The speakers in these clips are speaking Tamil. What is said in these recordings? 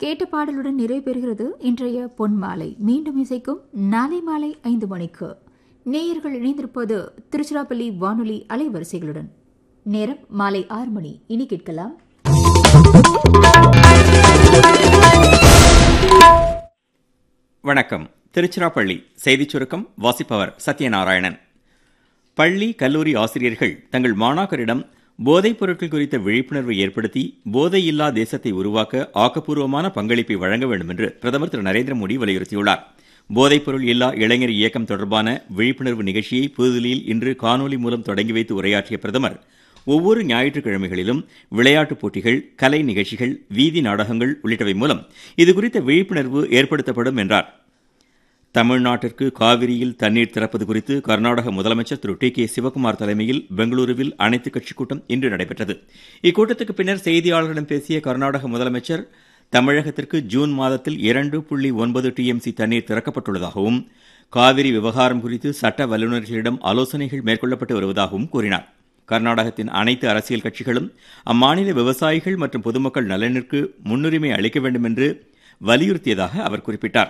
கேட்ட பாடலுடன் நிறைவு பெறுகிறது இன்றைய பொன் மாலை. மீண்டும் இசைக்கும் நாளை மாலை 5 மணிக்கு. நேயர்கள் இணைந்திருப்பது திருச்சிராப்பள்ளி வானொலி அலைவரிசைகளுடன். நேரம் மாலை 6 மணி. இனி கேட்கலாம் வணக்கம். திருச்சிராப்பள்ளி செய்திச் சுருக்கம். வாசிப்பவர் சத்யநாராயணன். பள்ளி கல்லூரி ஆசிரியர்கள் தங்கள் மாணாக்கரிடம் போதைப் பொருட்கள் குறித்த விழிப்புணர்வை ஏற்படுத்தி போதையில்லா தேசத்தை உருவாக்க ஆக்கப்பூர்வமான பங்களிப்பை வழங்க வேண்டும் என்று பிரதமர் திரு நரேந்திர மோடி வலியுறுத்தியுள்ளார். போதைப்பொருள் இல்லா இளைஞர் இயக்கம் தொடர்பான விழிப்புணர்வு நிகழ்ச்சியை புதுதில்லியில் இன்று காணொலி மூலம் தொடங்கி வைத்து உரையாற்றிய பிரதமர், ஒவ்வொரு ஞாயிற்றுக்கிழமைகளிலும் விளையாட்டுப் போட்டிகள், கலை நிகழ்ச்சிகள், வீதி நாடகங்கள் உள்ளிட்டவை மூலம் இதுகுறித்த விழிப்புணர்வு ஏற்படுத்தப்படும் என்றார். தமிழ்நாட்டிற்கு காவிரியில் தண்ணீர் திறப்பது குறித்து கர்நாடக முதலமைச்சர் திரு டி கே சிவக்குமார் தலைமையில் பெங்களூருவில் அனைத்துக் கட்சிக் கூட்டம் இன்று நடைபெற்றது. இக்கூட்டத்துக்கு பின்னர் செய்தியாளர்களிடம் பேசிய கர்நாடக முதலமைச்சர், தமிழகத்திற்கு ஜூன் மாதத்தில் 2.9 TMC தண்ணீர் திறக்கப்பட்டுள்ளதாகவும் காவிரி விவகாரம் குறித்து சட்ட வல்லுநர்களிடம் ஆலோசனைகள் மேற்கொள்ளப்பட்டு வருவதாகவும் கூறினார். கர்நாடகத்தின் அனைத்து அரசியல் கட்சிகளும் அம்மாநில விவசாயிகள் மற்றும் பொதுமக்கள் நலனிற்கு முன்னுரிமை அளிக்க வேண்டும் என்று வலியுறுத்தியதாக அவர் குறிப்பிட்டார்.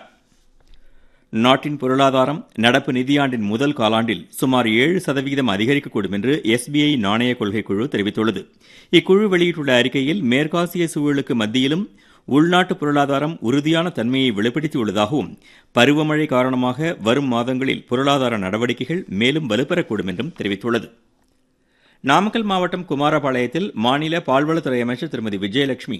நாட்டின் பொருளாதாரம் நடப்பு நிதியாண்டின் முதல் காலாண்டில் சுமார் 7% அதிகரிக்கக்கூடும் என்று SBI நாணய கொள்கை குழு தெரிவித்துள்ளது. இக்குழு வெளியிட்டுள்ள அறிக்கையில், மேற்காசிய சூழலுக்கு மத்தியிலும் உள்நாட்டு பொருளாதாரம் உறுதியான தன்மையை வெளிப்படுத்தியுள்ளதாகவும், பருவமழை காரணமாக வரும் மாதங்களில் பொருளாதார நடவடிக்கைகள் மேலும் வலுப்பெறக்கூடும் என்றும் தெரிவித்துள்ளது. நாமக்கல் மாவட்டம் குமாரபாளையத்தில் மாநில பால்வளத்துறை அமைச்சர் திருமதி விஜயலட்சுமி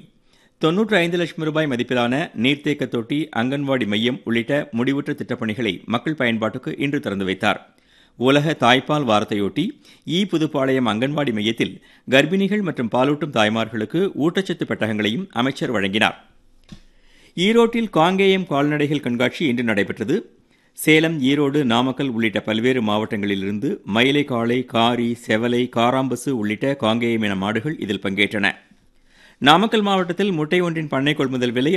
95 லட்சம் ரூபாய் மதிப்பிலான நீர்த்தேக்க தொட்டி, அங்கன்வாடி மையம் உள்ளிட்ட முடிவுற்ற திட்டப்பணிகளை மக்கள் பயன்பாட்டுக்கு இன்று திறந்து வைத்தார். உலக தாய்ப்பால் வாரத்தையொட்டி புதுப்பாளையம் அங்கன்வாடி மையத்தில் கர்ப்பிணிகள் மற்றும் பாலூட்டும் தாய்மார்களுக்கு ஊட்டச்சத்து பெட்டகங்களையும் அமைச்சர் வழங்கினார். ஈரோட்டில் காங்கேயம் கால்நடைகள் கண்காட்சி இன்று நடைபெற்றது. சேலம், ஈரோடு, நாமக்கல் உள்ளிட்ட பல்வேறு மாவட்டங்களிலிருந்து மயிலை காளை, காரி, செவலை, காராம்பசு உள்ளிட்ட காங்கேயம் இன மாடுகள் இதில் பங்கேற்றன. நாமக்கல் மாவட்டத்தில் முட்டை ஒன்றின் பண்ணை கொள்முதல் விலை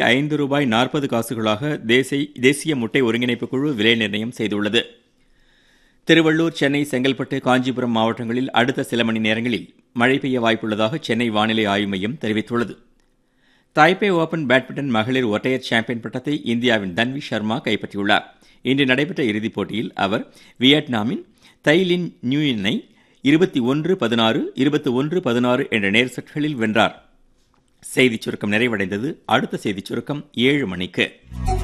₹5.40 தேசிய முட்டை ஒருங்கிணைப்பு குழு விலை நிர்ணயம் செய்துள்ளது. திருவள்ளூர், சென்னை, செங்கல்பட்டு, காஞ்சிபுரம் மாவட்டங்களில் அடுத்த சில மணி நேரங்களில் மழை பெய்ய வாய்ப்புள்ளதாக சென்னை வானிலை ஆய்வு மையம் தெரிவித்துள்ளது. தாய்பே ஓபன் பேட்மிண்டன் மகளிர் ஒற்றையர் சாம்பியன் பட்டத்தை இந்தியாவின் தன்வி சர்மா கைப்பற்றியுள்ளார். இன்று நடைபெற்ற இறுதிப் போட்டியில் அவர் வியட்நாமின் தை லின் நியூயினை 21-16, 21-16 என்ற நேர் செட்களில் வென்றார். செய்திச் சுருக்கம் நிறைவடைந்தது. அடுத்த செய்திச் சுருக்கம் 7 மணிக்கு.